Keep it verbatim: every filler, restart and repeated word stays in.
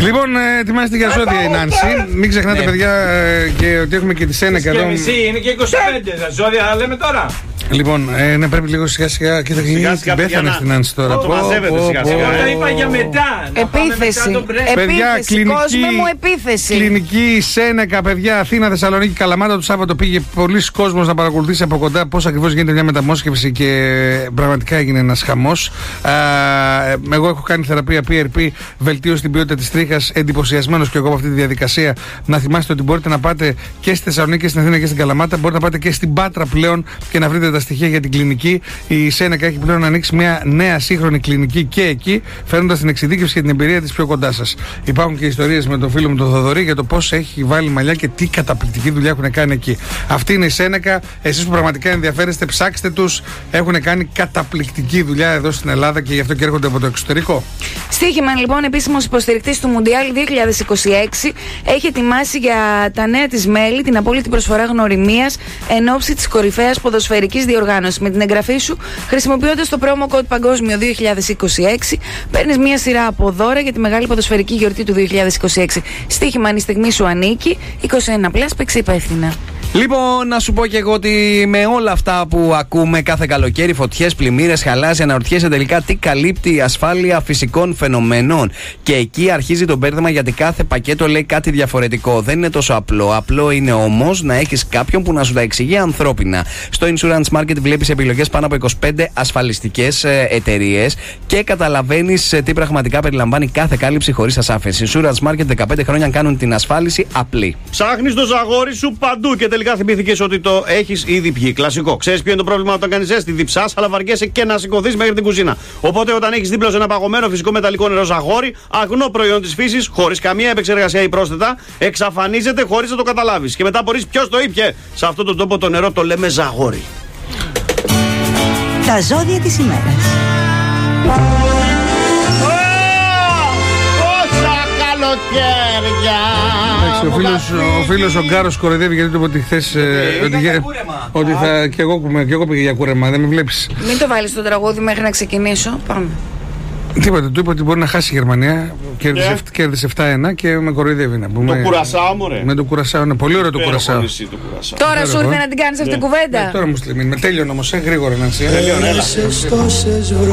Λοιπόν, ετοιμάστε για ζώδια η Νάνση. Μην ξεχνάτε, ναι, παιδιά, και ότι έχουμε και τη Σένεκα εδώ. Και μισή, είναι και είκοσι πέντε. Τα ζώδια θα λέμε τώρα. Λοιπόν, ε, ναι, πρέπει λίγο σιγά σιγά. Κοίτα, την πέθανε στην Άνση τώρα. Το μαζεύετε σιγά σιγά. Τα είπα για μετά. Επίθεση. Παιδιά, κλινική, κόσμε μου, επίθεση. Κλινική Σένεκα, παιδιά, Αθήνα, Θεσσαλονίκη, Καλαμάτα. Το Σάββατο πήγε πολλοί κόσμος να παρακολουθήσει από κοντά πώς ακριβώς γίνεται μια μεταμόσχευση και πραγματικά έγινε ένας χαμός. Εγώ έχω κάνει θεραπεία πι αρ πι, βελτίωση στην ποιότητα της τρίχας, εντυπωσιασμένος και εγώ από αυτή τη διαδικασία. Να θυμάστε ότι μπορείτε να πάτε και στη Θεσσαλονίκη και στην Αθήνα και στην Καλαμάτα. Μπορείτε να πάτε και στην Πάτρα πλέον και να βρείτε τα στοιχεία για την κλινική. Η Σένεκα έχει πλέον ανοίξει μια νέα σύγχρονη κλινική και εκεί, φέρνοντας την εξειδίκευση και την εμπειρία της πιο κοντά σας. Υπάρχουν και ιστορίες με τον φίλο μου τον Θοδωρή για το πώς έχει βάλει μαλλιά και τι καταπληκτική δουλειά έχουν κάνει εκεί. Αυτή είναι η Σένεκα. Εσείς που πραγματικά ενδιαφέρεστε, ψάξτε τους. Έχουν κάνει καταπληκτική δουλειά εδώ στην Ελλάδα και γι' αυτό και έρχονται από το εξωτερικό. Στοίχημαν, λοιπόν, επίσημος υποστηρικτής του Μουντιάλ δύο χιλιάδες είκοσι έξι, έχει ετοιμάσει για τα νέα της μέλη την απόλυτη προσφορά γνωριμίας εν ώψη της κορυφαίας ποδοσφαιρικής διοργάνωσης. Με την εγγραφή σου, χρησιμοποιώντας το promo code Παγκόσμιο δύο χιλιάδες είκοσι έξι, παίρνεις μια σειρά από δώρα για τη μεγάλη ποδοσφαιρική γιορτή του δύο χιλιάδες είκοσι έξι. Στοίχημαν, η στιγμή σου ανήκει. είκοσι ένα πλας, παίξε υπεύθυνα. Λοιπόν, να σου πω και εγώ ότι με όλα αυτά που ακούμε κάθε καλοκαίρι, φωτιές, πλημμύρες, χαλάζει, αναρωτιέσαι τελικά τι καλύπτει η ασφάλεια φυσικών φαινομένων. Και εκεί αρχίζει το μπέρδεμα, γιατί κάθε πακέτο λέει κάτι διαφορετικό. Δεν είναι τόσο απλό. Απλό είναι όμως να έχεις κάποιον που να σου τα εξηγεί ανθρώπινα. Στο Insurance Market βλέπεις επιλογές πάνω από είκοσι πέντε ασφαλιστικές εταιρείες και καταλαβαίνεις τι πραγματικά περιλαμβάνει κάθε κάλυψη χωρίς ασάφεση. Insurance Market, δεκαπέντε χρόνια κάνουν την ασφάλιση απλή. Ψάχνεις το ζαγόρι σου παντού και τελικά θυμήθηκες ότι το έχεις ήδη πιει. Κλασικό. Ξέρεις ποιο είναι το πρόβλημα όταν κάνεις ζέστη? Διψάς, αλλά βαριέσαι και να σηκωθείς μέχρι την κουζίνα. Οπότε όταν έχεις δίπλα σε ένα παγωμένο φυσικό μεταλλικό νερό ζαγόρι, αγνό προϊόν της φύσης, χωρίς καμία επεξεργασία ή πρόσθετα, εξαφανίζεται χωρίς να το καταλάβεις. Και μετά μπορείς ποιος το ήπιε. Σε αυτόν τον τόπο το νερό το λέμε ζαγόρι. Τα ζώδια της ημέρας. Ο φίλος, ο φίλος ο Γκάρος κοροϊδεύει γιατί του είπε ότι χθες ε, ότι, για, ότι θα, και, εγώ, και εγώ πήγα για κούρεμα, δεν με βλέπεις. Μην το βάλεις στο τραγούδι μέχρι να ξεκινήσω. Πάμε. Τίποτα, του είπα ότι μπορεί να χάσει η Γερμανία. Κέρδισε, yeah. κέρδισε επτά ένα και με κοροϊδεύει να πούμε. Το Κουρασάο, μωρέ. Με το Κουρασάο, είναι πολύ ωραίο το Κουρασάο. Τώρα σου ήρθε να την κάνεις αυτή την κουβέντα. Τώρα μου στείλει. Με τέλειον όμως, ε, γρήγορα να σε.